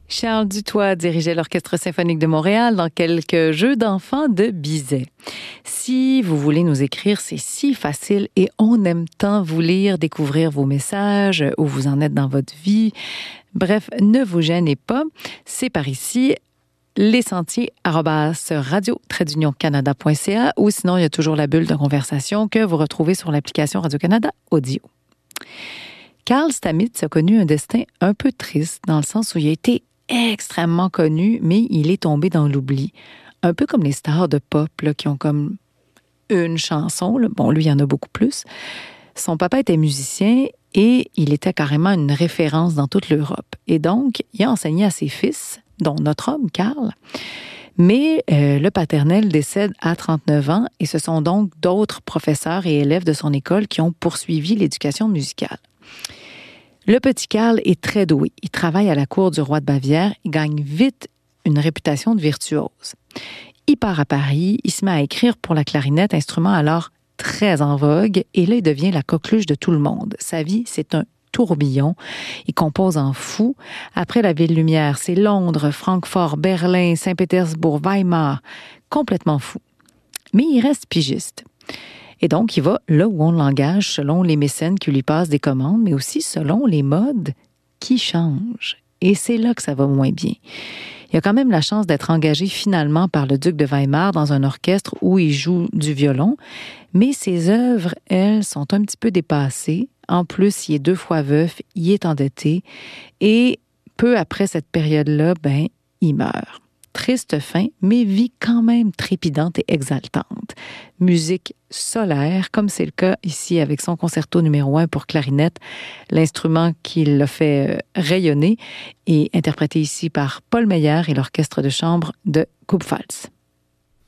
Charles Dutoit dirigeait l'Orchestre symphonique de Montréal dans quelques jeux d'enfants de Bizet. Si vous voulez nous écrire, c'est si facile et on aime tant vous lire, découvrir vos messages, où vous en êtes dans votre vie. Bref, ne vous gênez pas. C'est par ici, lesentiers@radio-canada.ca ou sinon, il y a toujours la bulle de conversation que vous retrouvez sur l'application Radio-Canada Audio. Carl Stamitz a connu un destin un peu triste dans le sens où il a été extrêmement connu, mais il est tombé dans l'oubli. Un peu comme les stars de pop là, qui ont comme une chanson. Là. Bon, lui, il y en a beaucoup plus. Son papa était musicien et il était carrément une référence dans toute l'Europe. Et donc, il a enseigné à ses fils, dont notre homme, Carl. Mais le paternel décède à 39 ans et ce sont donc d'autres professeurs et élèves de son école qui ont poursuivi l'éducation musicale. Le petit Carl est très doué. Il travaille à la cour du roi de Bavière. Il gagne vite une réputation de virtuose. Il part à Paris. Il se met à écrire pour la clarinette, instrument alors très en vogue. Et là, il devient la coqueluche de tout le monde. Sa vie, c'est un tourbillon. Il compose en fou. Après la Ville Lumière, c'est Londres, Francfort, Berlin, Saint-Pétersbourg, Weimar. Complètement fou. Mais il reste pigiste. Et donc, il va là où on l'engage selon les mécènes qui lui passent des commandes, mais aussi selon les modes qui changent. Et c'est là que ça va moins bien. Il a quand même la chance d'être engagé finalement par le duc de Weimar dans un orchestre où il joue du violon, mais ses œuvres, elles, sont un petit peu dépassées. En plus, il est 2 fois veuf, il est endetté, et peu après cette période-là, il meurt. Triste fin, mais vie quand même trépidante et exaltante. Musique solaire, comme c'est le cas ici avec son concerto numéro 1 pour clarinette, l'instrument qui l'a fait rayonner, et interprété ici par Paul Meyer et l'orchestre de chambre de Kupfalz.